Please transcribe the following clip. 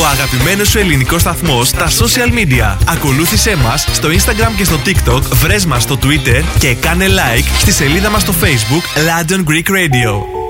Ο αγαπημένος σου ελληνικός σταθμός στα social media. Ακολούθησέ μας στο Instagram και στο TikTok, βρες μας στο Twitter και κάνε like στη σελίδα μας στο Facebook London Greek Radio.